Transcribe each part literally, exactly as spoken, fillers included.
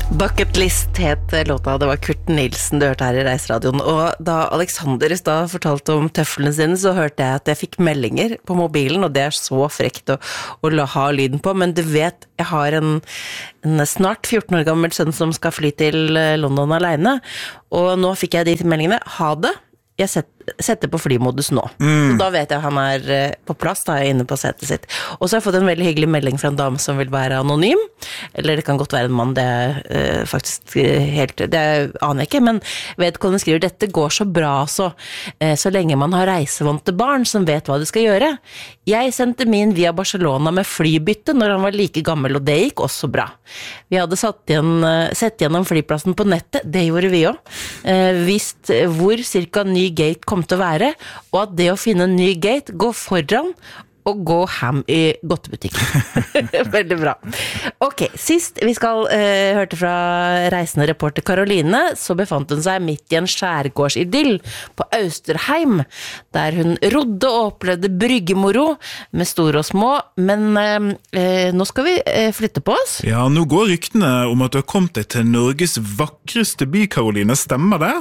Bucket List het låta, det var Kurt Nilsen du hørte her i Reiseradioen, og da Alexander i stad fortalte om tøflene sine, så hørte jeg at jeg fikk meldinger på mobilen, og det er så frekt å, å la ha lyden på, men du vet, jeg har en, en snart fjorten år gammel sønn som skal fly til London alene, og nå fikk jeg de meldingene, ha det, jeg setter setter på flymodus nå. Mm. Så da vet jeg han er på plass, da er jeg inne på setet sitt. Og så har jeg fått en veldig hyggelig melding fra en dame som vil være anonym, eller det kan godt være en mann, det er uh, faktisk helt, det aner jeg ikke, men vedkommende skriver, dette går så bra så, uh, så lenge man har reisevante barn som vet hva de skal gjøre. Jeg sendte min via Barcelona med flybytte når han var like gammel, og det gikk også bra. Vi hadde satt igjen, uh, sett gjennom flyplassen på nettet, det gjorde vi også. Uh, visst hvor cirka ny gate kom til å være, og at det å finne en ny gate går foran og gå ham i godtebutikken. Veldig bra. Ok, sist vi skal uh, hørte fra reisende reporter Karoline, så befant hun seg midt i en skjærgårdsidyll på Austerheim, der hun rodde og opplevde bryggemoro med store og små, men uh, uh, nå skal vi uh, flytte på oss. Ja, nå går ryktene om at du har kommet deg til Norges vakreste by, Karoline, stemmer det?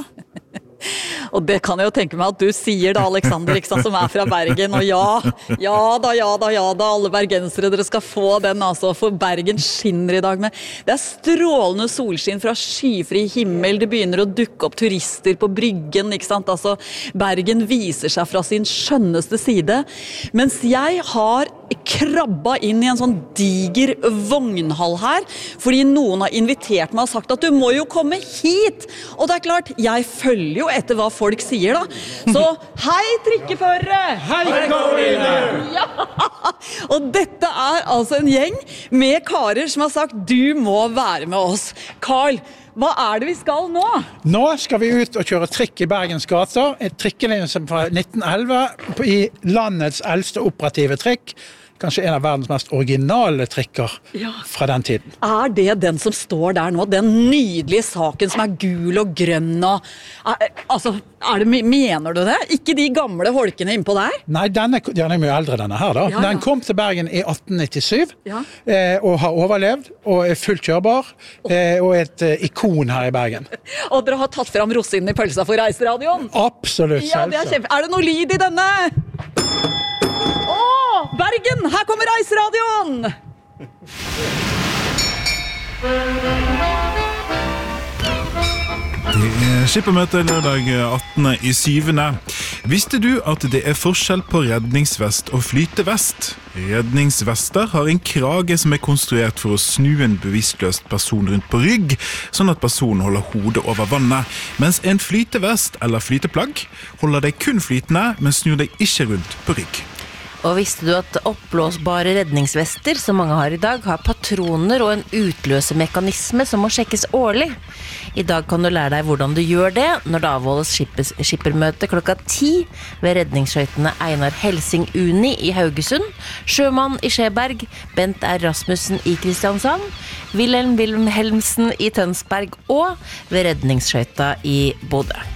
Og det kan jeg jo tenke meg at du sier da, Alexander, ikke sant, som er fra Bergen, og ja, ja da, ja da, ja da, alle bergensere, dere skal få den altså, for Bergen skinner i dag med. Det er strålende solskinn fra skyfri himmel, det begynner å dukke opp turister på bryggen, ikke sant, altså Bergen viser seg fra sin skjønneste side, mens jeg har krabba inn i en sånn diger vognhall her, fordi noen har invitert meg og sagt at du må jo komme hit, og det er klart, jeg følger jo etter hva folk sier da, så hei trikkeførere! Hei Karoline! Ja, og dette er altså en gjeng med karer som har sagt du må være med oss. Carl, hva er det vi skal nå? Nå skal vi ut og kjøre trikk i Bergens gater, et trikkelinje som fra nitten elleve i landets eldste operative trikk, kanskje en av verdens mest originale trikker ja. Fra den tiden. Er det den som står der nå, den nydelige saken som er gul og grønn og, er, altså, er det, mener du det? Ikke de gamle holkene innpå der? Nei, denne, den er mye eldre denne her da. Ja, ja. Den kom til Bergen i atten nittisju ja. eh, og har overlevd og er fullt kjørbar eh, og et eh, ikon her i Bergen. Og dere har tatt frem rosinen i pølsa for Reiseradioen? Absolutt, ja, det er, kjempe... er det noe lyd i denne? Åh, Bergen, her kommer Reiseradioen! Det er skippermøte lørdag attende i syvende. Visste du at det er forskjell på redningsvest og flytevest? Redningsvester har en krage som er konstruert for å snu en bevisstløst person rundt på rygg, sånn at personen holder hodet over vannet, mens en flytevest eller flyteplagg holder deg kun flytende, men snur deg ikke rundt på rygg. Og visste du at oppblåsbare redningsvester, som mange har i dag, har patroner og en utløsemekanisme som må sjekkes årlig? I dag kan du lære deg hvordan du gjør det når det avholdes skippermøte klokka ti ved redningsskøytene Einar Helsing Uni i Haugesund, Sjømann i Skjeberg, Bent R. Rasmussen i Kristiansand, Wilhelm Wilhelmsen i Tønsberg og ved redningsskøyta i Bodø.